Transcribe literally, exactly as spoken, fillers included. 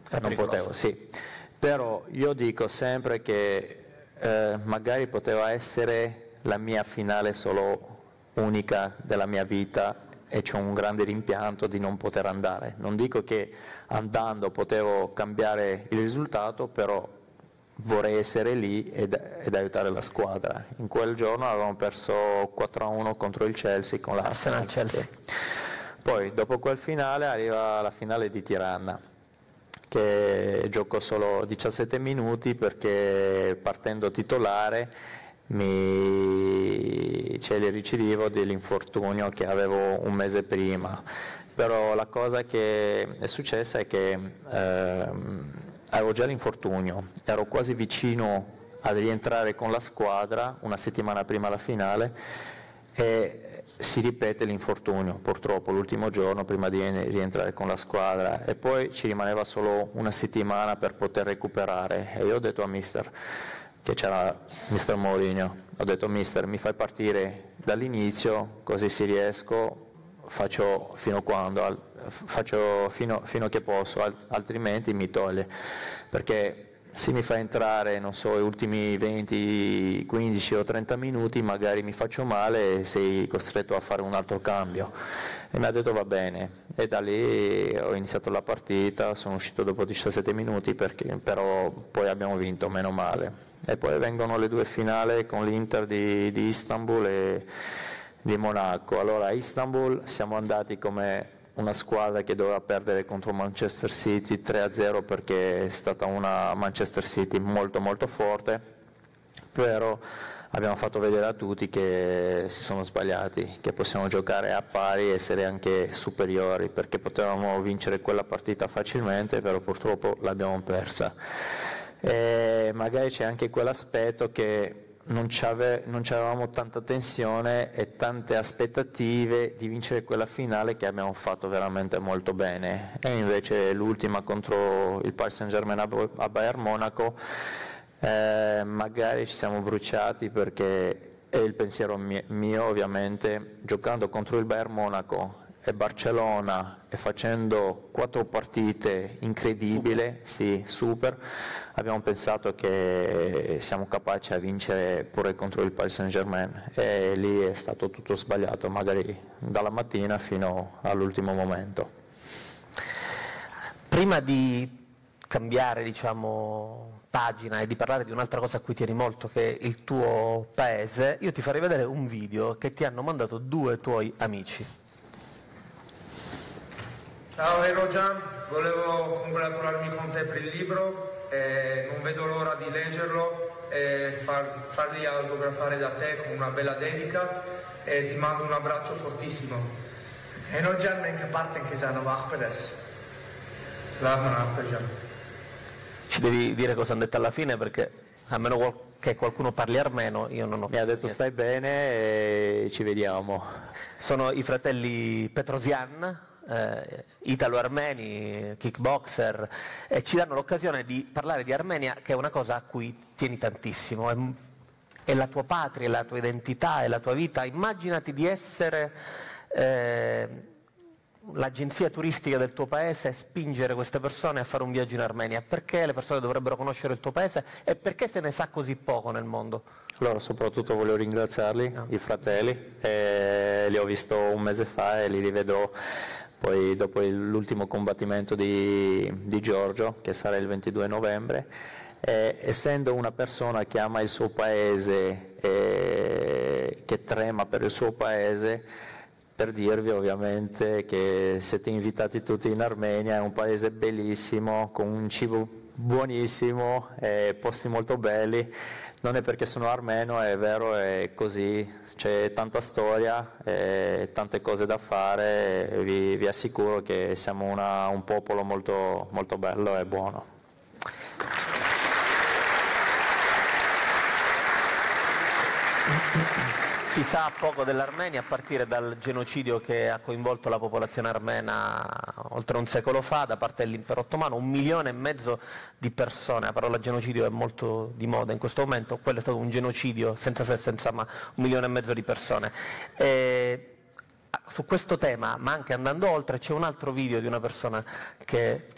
non potevo, sì. Però io dico sempre che eh, magari poteva essere la mia finale solo unica della mia vita e c'ho un grande rimpianto di non poter andare. Non dico che andando potevo cambiare il risultato, però vorrei essere lì ed, ed aiutare la squadra. In quel giorno avevamo perso quattro a uno contro il Chelsea con l'Arsenal. Chelsea. Poi dopo quel finale arriva la finale di Tirana, che gioco solo diciassette minuti perché partendo titolare mi... c'è il recidivo dell'infortunio che avevo un mese prima. Però la cosa che è successa è che ehm, avevo già l'infortunio, ero quasi vicino a rientrare con la squadra una settimana prima della finale e si ripete l'infortunio, purtroppo l'ultimo giorno prima di rientrare con la squadra, e poi ci rimaneva solo una settimana per poter recuperare. E io ho detto a mister, che c'era mister Mourinho, ho detto mister, mi fai partire dall'inizio così se riesco faccio fino quando, al, faccio fino, fino che posso, al, altrimenti mi toglie, perché se mi fa entrare, non so, gli ultimi venti, quindici o trenta minuti magari mi faccio male e sei costretto a fare un altro cambio. E mi ha detto va bene, e da lì ho iniziato la partita, sono uscito dopo diciassette minuti, perché, però poi abbiamo vinto, meno male. E poi vengono le due finali con l'Inter di, di Istanbul e di Monaco. Allora a Istanbul siamo andati come una squadra che doveva perdere contro Manchester City tre a zero, perché è stata una Manchester City molto molto forte, però abbiamo fatto vedere a tutti che si sono sbagliati, che possiamo giocare a pari e essere anche superiori, perché potevamo vincere quella partita facilmente, però purtroppo l'abbiamo persa. E magari c'è anche quell'aspetto che non avevamo tanta tensione e tante aspettative di vincere quella finale, che abbiamo fatto veramente molto bene, e invece l'ultima contro il Paris Saint-Germain a Bayern Monaco eh, magari ci siamo bruciati, perché è il pensiero mio, mio ovviamente, giocando contro il Bayern Monaco e Barcellona e facendo quattro partite incredibili, sì, super, abbiamo pensato che siamo capaci a vincere pure contro il Paris Saint-Germain, e lì è stato tutto sbagliato, magari dalla mattina fino all'ultimo momento. Prima di cambiare, diciamo, pagina e di parlare di un'altra cosa a cui tieni molto, che è il tuo paese, io ti farei vedere un video che ti hanno mandato due tuoi amici. Ciao Erojan, volevo congratularmi con te per il libro, eh, non vedo l'ora di leggerlo e far, farli autografare da te con una bella dedica, e ti mando un abbraccio fortissimo. Erojan, in che parte in Chisano Vachpedes? Ci devi dire cosa hanno detto alla fine, perché a meno che qualcuno parli armeno io non ho. Mi ha detto niente. Stai bene e ci vediamo. Sono i fratelli Petrosian, Eh, italo-armeni, kickboxer, e ci danno l'occasione di parlare di Armenia, che è una cosa a cui tieni tantissimo, è, è la tua patria, è la tua identità, è la tua vita. Immaginati di essere eh, l'agenzia turistica del tuo paese e spingere queste persone a fare un viaggio in Armenia. Perché le persone dovrebbero conoscere il tuo paese e perché se ne sa così poco nel mondo? Allora, soprattutto voglio ringraziarli, no. i fratelli, eh, li ho visto un mese fa e li rivedrò poi dopo l'ultimo combattimento di, di Giorgio, che sarà il ventidue novembre. Eh, essendo una persona che ama il suo paese, eh, che trema per il suo paese, per dirvi ovviamente che siete invitati tutti in Armenia, è un paese bellissimo, con un cibo buonissimo, eh, posti molto belli. Non è perché sono armeno, è vero, è così, c'è tanta storia, eh, tante cose da fare, e vi, vi assicuro che siamo una, un popolo molto, molto bello e buono. Si sa poco dell'Armenia, a partire dal genocidio che ha coinvolto la popolazione armena oltre un secolo fa da parte dell'impero ottomano, un milione e mezzo di persone. La parola genocidio è molto di moda in questo momento, quello è stato un genocidio senza se e senza ma, un milione e mezzo di persone. E su questo tema, ma anche andando oltre, c'è un altro video di una persona che